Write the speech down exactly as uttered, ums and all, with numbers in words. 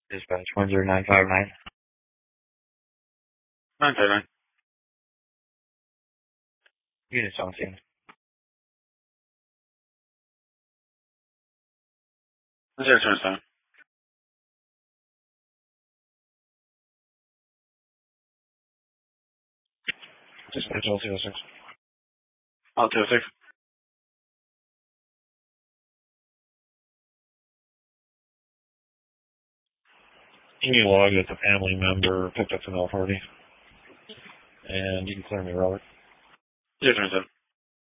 Dispatch one zero nine five nine. nine five nine. Units on scene. zero two seven. Dispatch all zero six. All two six. Can you log that the family member picked up from L forty? And you can clear me, Robert. zero two seven.